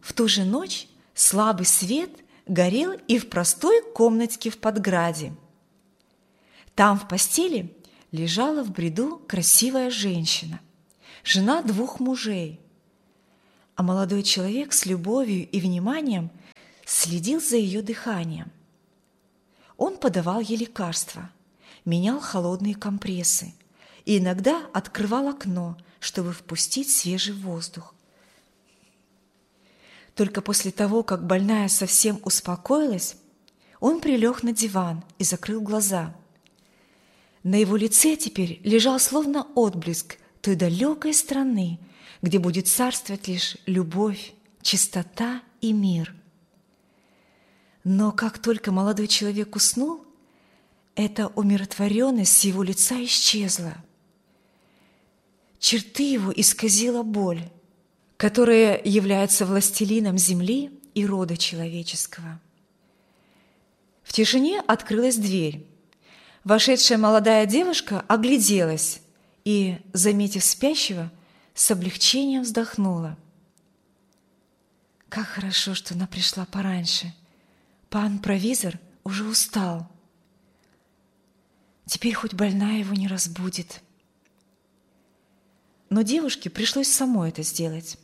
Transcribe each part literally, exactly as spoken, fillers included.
В ту же ночь слабый свет горел и в простой комнатке в подграде. Там в постели лежала в бреду красивая женщина, жена двух мужей, а молодой человек с любовью и вниманием следил за ее дыханием. Он подавал ей лекарства, менял холодные компрессы и иногда открывал окно, чтобы впустить свежий воздух. Только после того, как больная совсем успокоилась, он прилег на диван и закрыл глаза. На его лице теперь лежал словно отблеск той далекой страны, где будет царствовать лишь любовь, чистота и мир. Но как только молодой человек уснул, эта умиротворенность с его лица исчезла. Черты его исказила боль, которая является властелином земли и рода человеческого. В тишине открылась дверь. Вошедшая молодая девушка огляделась и, заметив спящего, с облегчением вздохнула. «Как хорошо, что она пришла пораньше. Пан провизор уже устал. Теперь хоть больная его не разбудит». Но девушке пришлось самой это сделать.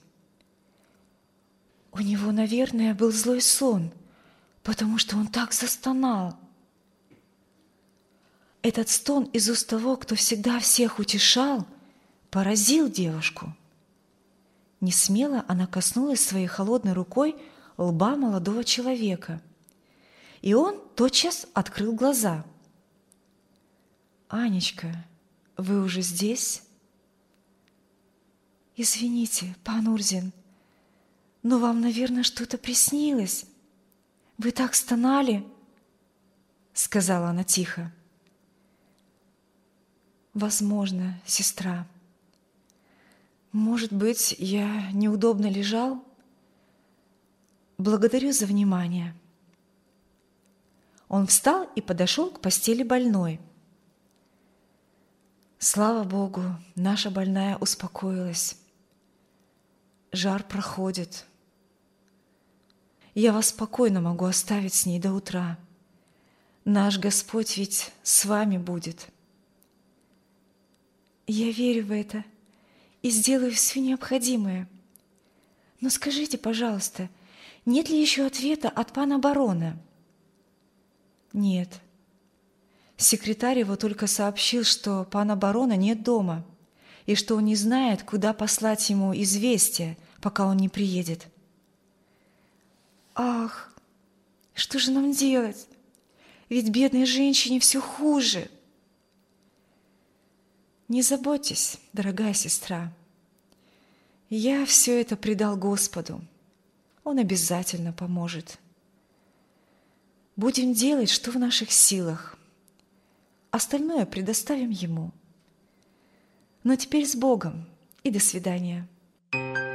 У него, наверное, был злой сон, потому что он так застонал. Этот стон из уст того, кто всегда всех утешал, поразил девушку. Несмело она коснулась своей холодной рукой лба молодого человека, и он тотчас открыл глаза. «Анечка, вы уже здесь?» «Извините, пан Урзин, но вам, наверное, что-то приснилось. Вы так стонали», — сказала она тихо. «Возможно, сестра. Может быть, я неудобно лежал? Благодарю за внимание». Он встал и подошел к постели больной. Слава Богу, наша больная успокоилась. Жар проходит. Я вас спокойно могу оставить с ней до утра. Наш Господь ведь с вами будет. Я верю в это и сделаю все необходимое. Но скажите, пожалуйста, нет ли еще ответа от пана барона? Нет. Секретарь его только сообщил, что пана барона нет дома и что он не знает, куда послать ему известие, пока он не приедет. Ах, что же нам делать? Ведь бедной женщине все хуже. Не заботьтесь, дорогая сестра. Я все это предал Господу. Он обязательно поможет. Будем делать, что в наших силах. Остальное предоставим Ему. Но теперь с Богом и до свидания.